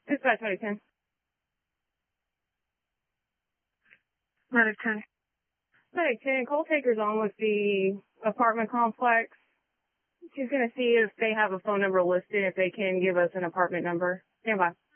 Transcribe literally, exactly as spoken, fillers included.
Dispatch medic ten. Medic ten. Medic ten, call taker's on with the apartment complex. She's going to see if they have a phone number listed, if they can give us an apartment number. Stand by.